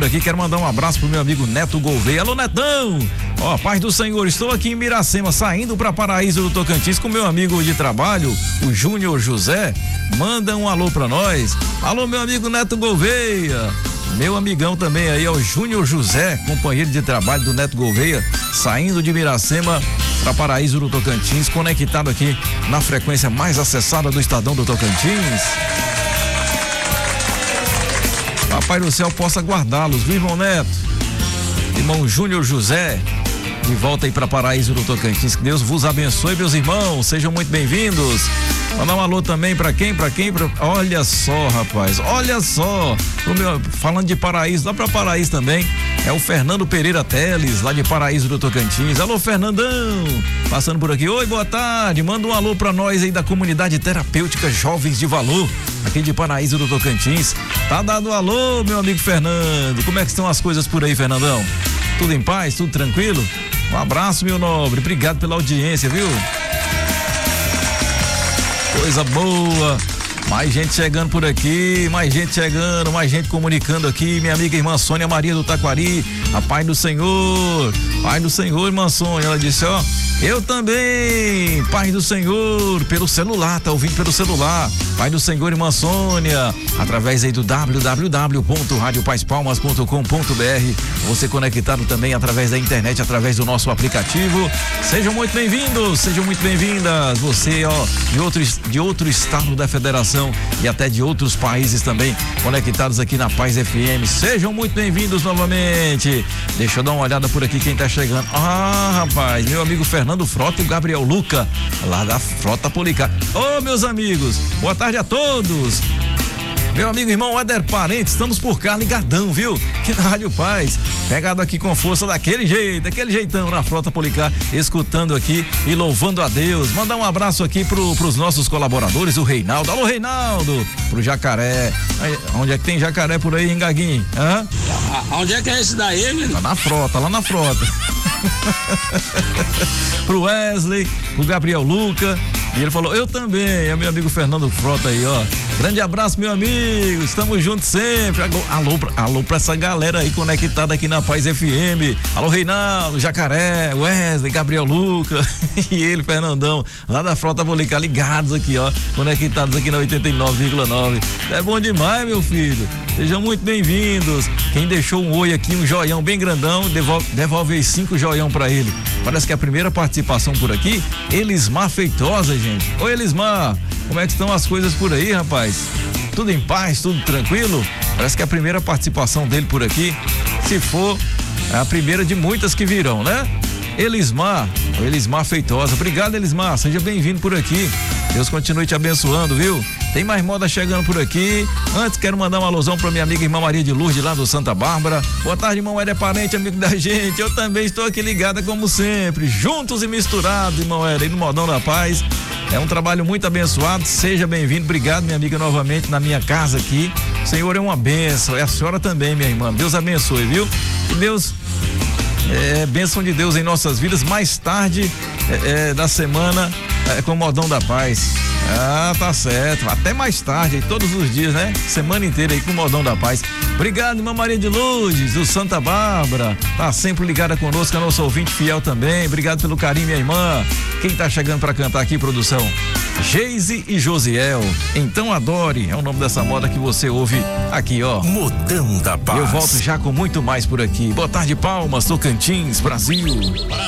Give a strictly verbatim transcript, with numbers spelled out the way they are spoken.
aqui. Quero mandar um abraço pro meu amigo Neto Gouveia. Alô, Netão! Ó, paz do Senhor, estou aqui em Miracema, saindo para Paraíso do Tocantins com meu amigo de trabalho, o Júnior José. Manda um alô pra nós. Alô, meu amigo Neto Gouveia. Meu amigão também aí é o Júnior José, companheiro de trabalho do Neto Gouveia, saindo de Miracema para Paraíso do Tocantins, conectado aqui na frequência mais acessada do Estadão do Tocantins. Papai do céu possa guardá-los, viu, irmão Neto? Irmão Júnior José, de volta aí para Paraíso do Tocantins. Que Deus vos abençoe, meus irmãos. Sejam muito bem-vindos. Mandar um alô também para quem? Para quem? Pra... Olha só, rapaz. Olha só. Meu... Falando de Paraíso, lá para Paraíso também. É o Fernando Pereira Teles, lá de Paraíso do Tocantins. Alô, Fernandão. Passando por aqui. Oi, boa tarde. Manda um alô para nós aí da comunidade terapêutica Jovens de Valor, aqui de Paraíso do Tocantins. Tá dado um alô, meu amigo Fernando. Como é que estão as coisas por aí, Fernandão? Tudo em paz? Tudo tranquilo? Um abraço, meu nobre. Obrigado pela audiência, viu? Coisa boa. Mais gente chegando por aqui, mais gente chegando, mais gente comunicando aqui. Minha amiga irmã Sônia Maria do Taquari. A paz do Senhor. Pai do Senhor, irmã Sônia. Ela disse, ó, eu também, Pai do Senhor, pelo celular, tá ouvindo pelo celular. Pai do Senhor, irmã Sônia, através aí do w w w ponto rádio paz palmas ponto com ponto b r. Você conectado também através da internet, através do nosso aplicativo. Sejam muito bem-vindos, sejam muito bem-vindas. Você, ó, de outro, de outro estado da federação e até de outros países também, conectados aqui na Paz F M. Sejam muito bem-vindos novamente. Deixa eu dar uma olhada por aqui quem tá chegando. Ah, rapaz, meu amigo Fernando Frota e o Gabriel Luca, lá da Frota Policar. Ô, meus amigos, boa tarde a todos. Meu amigo irmão Éder Parente, estamos por cá ligadão, viu? Que na Rádio Paz, pegado aqui com força daquele jeito, daquele jeitão na Frota Policar, escutando aqui e louvando a Deus. Mandar um abraço aqui pro, pros nossos colaboradores, o Reinaldo. Alô, Reinaldo! Pro Jacaré. Aí, onde é que tem jacaré por aí, hein, Gaguinho? Hã? Onde é que é esse daí, menino? Lá na Frota, lá na Frota. Pro Wesley, pro Gabriel Luca. E ele falou, eu também, é meu amigo Fernando Frota aí, ó. Grande abraço, meu amigo, estamos juntos sempre. Alô, alô pra essa galera aí conectada aqui na Paz F M. Alô, Reinaldo, Jacaré, Wesley, Gabriel Luca e ele, Fernandão, lá da Frota Policar, ligados aqui, ó, conectados aqui na oitenta e nove vírgula nove. É bom demais, meu filho. Sejam muito bem-vindos. Quem deixou um oi aqui, um joião bem grandão, devolve, devolve aí cinco joião pra ele. Parece que a primeira participação por aqui, Elismar Feitosa, gente. Oi, Elismar, como é que estão as coisas por aí, rapaz? Tudo em paz, tudo tranquilo? Parece que é a primeira participação dele por aqui, se for é a primeira de muitas que virão, né? Elismar, Elismar Feitosa, obrigado, Elismar, seja bem-vindo por aqui. Deus continue te abençoando, viu? Tem mais moda chegando por aqui. Antes, quero mandar uma alusão pra minha amiga irmã Maria de Lourdes, lá do Santa Bárbara. Boa tarde, irmão Éder Parente, amigo da gente. Eu também estou aqui ligada como sempre, juntos e misturados, irmão Éder, no Modão da Paz. É um trabalho muito abençoado, seja bem-vindo. Obrigado, minha amiga, novamente na minha casa aqui. O Senhor é uma bênção, é a senhora também, minha irmã. Deus abençoe, viu? Que Deus... É, bênção de Deus em nossas vidas. Mais tarde é, é, da semana é, com o Modão da Paz. Ah, tá certo. Até mais tarde, todos os dias, né? Semana inteira aí com o Modão da Paz. Obrigado, irmã Maria de Lourdes, do Santa Bárbara. Tá sempre ligada conosco, a nossa ouvinte fiel também. Obrigado pelo carinho, minha irmã. Quem tá chegando pra cantar aqui, produção? Geise e Josiel. Então adore. É o nome dessa moda que você ouve aqui, ó. Modão da Paz. Eu volto já com muito mais por aqui. Boa tarde, Palmas, Tocantins, Brasil.